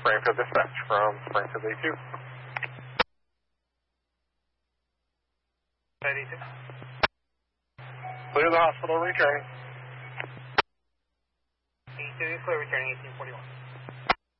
Springfield Dispatch from Springfield A2. A2. Clear the hospital, returning. A2 is clear, returning 1841.